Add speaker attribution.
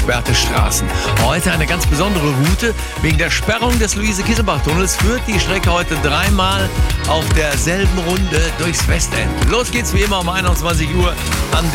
Speaker 1: gesperrte Straßen. Heute eine ganz besondere Route. Wegen der Sperrung des Luise-Kiesselbach-Tunnels führt die Strecke heute dreimal auf derselben Runde durchs Westend. Los geht's wie immer um 21 Uhr an